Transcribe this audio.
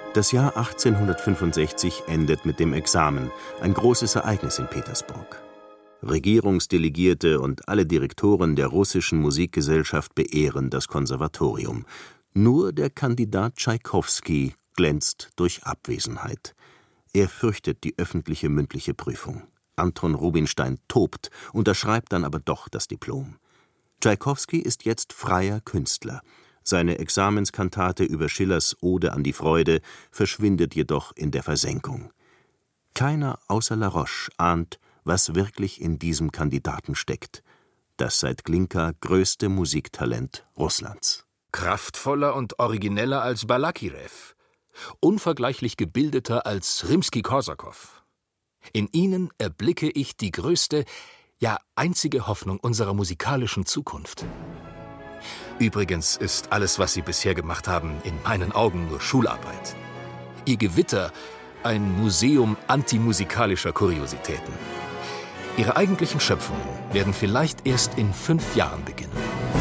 Das Jahr 1865 endet mit dem Examen, ein großes Ereignis in Petersburg. Regierungsdelegierte und alle Direktoren der russischen Musikgesellschaft beehren das Konservatorium. Nur der Kandidat Tschaikowski glänzt durch Abwesenheit. Er fürchtet die öffentliche mündliche Prüfung. Anton Rubinstein tobt, unterschreibt dann aber doch das Diplom. Tschaikowski ist jetzt freier Künstler. Seine Examenskantate über Schillers Ode an die Freude verschwindet jedoch in der Versenkung. Keiner außer Laroche ahnt, was wirklich in diesem Kandidaten steckt. Das seit Glinka größte Musiktalent Russlands. Kraftvoller und origineller als Balakirew. Unvergleichlich gebildeter als Rimski-Korsakow. In ihnen erblicke ich die größte, ja einzige Hoffnung unserer musikalischen Zukunft. Übrigens ist alles, was Sie bisher gemacht haben, in meinen Augen nur Schularbeit. Ihr Gewitter ein Museum antimusikalischer Kuriositäten. Ihre eigentlichen Schöpfungen werden vielleicht erst in 5 Jahren beginnen.